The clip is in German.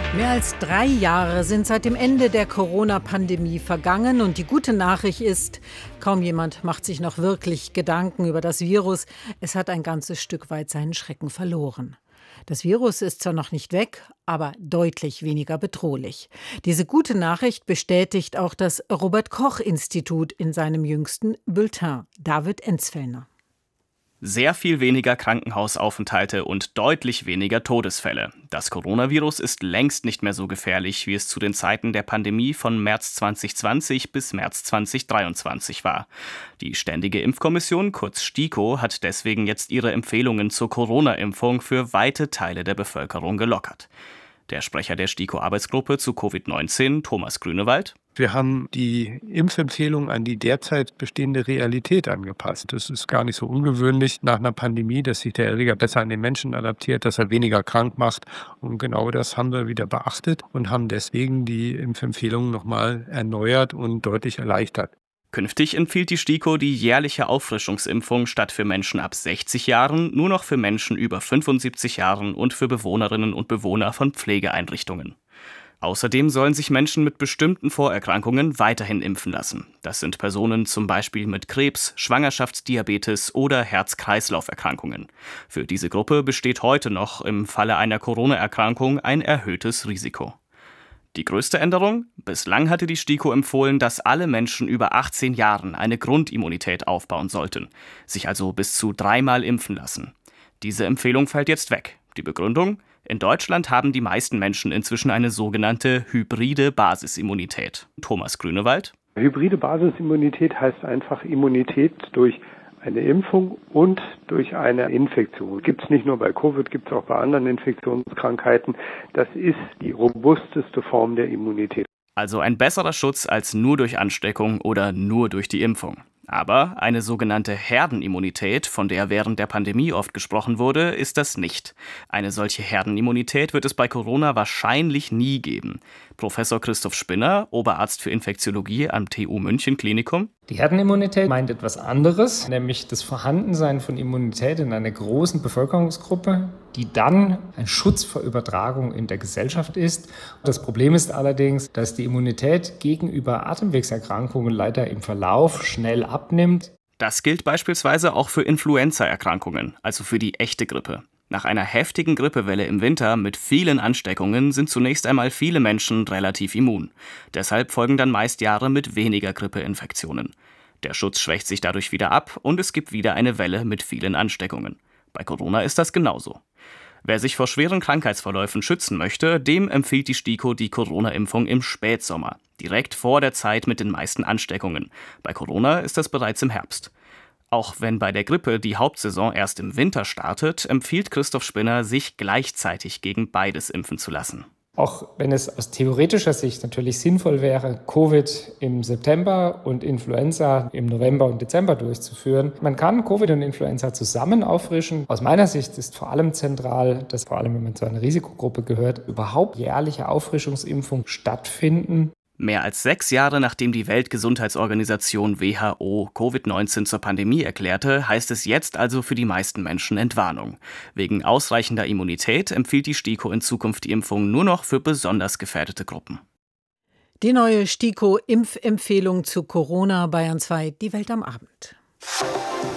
Mehr als 3 Jahre sind seit dem Ende der Corona-Pandemie vergangen und die gute Nachricht ist, kaum jemand macht sich noch wirklich Gedanken über das Virus. Es hat ein ganzes Stück weit seinen Schrecken verloren. Das Virus ist zwar noch nicht weg, aber deutlich weniger bedrohlich. Diese gute Nachricht bestätigt auch das Robert-Koch-Institut in seinem jüngsten Bulletin. David Enzfellner. Sehr viel weniger Krankenhausaufenthalte und deutlich weniger Todesfälle. Das Coronavirus ist längst nicht mehr so gefährlich, wie es zu den Zeiten der Pandemie von März 2020 bis März 2023 war. Die Ständige Impfkommission, kurz STIKO, hat deswegen jetzt ihre Empfehlungen zur Corona-Impfung für weite Teile der Bevölkerung gelockert. Der Sprecher der STIKO-Arbeitsgruppe zu Covid-19, Thomas Grünewald: Wir haben die Impfempfehlung an die derzeit bestehende Realität angepasst. Das ist gar nicht so ungewöhnlich nach einer Pandemie, dass sich der Erreger besser an den Menschen adaptiert, dass er weniger krank macht. Und genau das haben wir wieder beachtet und haben deswegen die Impfempfehlung nochmal erneuert und deutlich erleichtert. Künftig empfiehlt die STIKO die jährliche Auffrischungsimpfung statt für Menschen ab 60 Jahren nur noch für Menschen über 75 Jahren und für Bewohnerinnen und Bewohner von Pflegeeinrichtungen. Außerdem sollen sich Menschen mit bestimmten Vorerkrankungen weiterhin impfen lassen. Das sind Personen zum Beispiel mit Krebs, Schwangerschaftsdiabetes oder Herz-Kreislauf-Erkrankungen. Für diese Gruppe besteht heute noch im Falle einer Corona-Erkrankung ein erhöhtes Risiko. Die größte Änderung? Bislang hatte die STIKO empfohlen, dass alle Menschen über 18 Jahren eine Grundimmunität aufbauen sollten, sich also bis zu 3-mal impfen lassen. Diese Empfehlung fällt jetzt weg. Die Begründung? In Deutschland haben die meisten Menschen inzwischen eine sogenannte hybride Basisimmunität. Thomas Grünewald: Hybride Basisimmunität heißt einfach Immunität durch eine Impfung und durch eine Infektion. Gibt es nicht nur bei Covid, gibt es auch bei anderen Infektionskrankheiten. Das ist die robusteste Form der Immunität. Also ein besserer Schutz als nur durch Ansteckung oder nur durch die Impfung. Aber eine sogenannte Herdenimmunität, von der während der Pandemie oft gesprochen wurde, ist das nicht. Eine solche Herdenimmunität wird es bei Corona wahrscheinlich nie geben. Professor Christoph Spinner, Oberarzt für Infektiologie am TU München Klinikum: Die Herdenimmunität meint etwas anderes, nämlich das Vorhandensein von Immunität in einer großen Bevölkerungsgruppe, die dann ein Schutz vor Übertragung in der Gesellschaft ist. Das Problem ist allerdings, dass die Immunität gegenüber Atemwegserkrankungen leider im Verlauf schnell abnimmt. Das gilt beispielsweise auch für Influenza-Erkrankungen, also für die echte Grippe. Nach einer heftigen Grippewelle im Winter mit vielen Ansteckungen sind zunächst einmal viele Menschen relativ immun. Deshalb folgen dann meist Jahre mit weniger Grippeinfektionen. Der Schutz schwächt sich dadurch wieder ab und es gibt wieder eine Welle mit vielen Ansteckungen. Bei Corona ist das genauso. Wer sich vor schweren Krankheitsverläufen schützen möchte, dem empfiehlt die STIKO die Corona-Impfung im Spätsommer, direkt vor der Zeit mit den meisten Ansteckungen. Bei Corona ist das bereits im Herbst. Auch wenn bei der Grippe die Hauptsaison erst im Winter startet, empfiehlt Christoph Spinner, sich gleichzeitig gegen beides impfen zu lassen. Auch wenn es aus theoretischer Sicht natürlich sinnvoll wäre, Covid im September und Influenza im November und Dezember durchzuführen. Man kann Covid und Influenza zusammen auffrischen. Aus meiner Sicht ist vor allem zentral, dass vor allem, wenn man zu einer Risikogruppe gehört, überhaupt jährliche Auffrischungsimpfungen stattfinden. Mehr als 6 Jahre nachdem die Weltgesundheitsorganisation WHO Covid-19 zur Pandemie erklärte, heißt es jetzt also für die meisten Menschen Entwarnung. Wegen ausreichender Immunität empfiehlt die STIKO in Zukunft die Impfung nur noch für besonders gefährdete Gruppen. Die neue STIKO-Impfempfehlung zu Corona, Bayern 2, die Welt am Abend.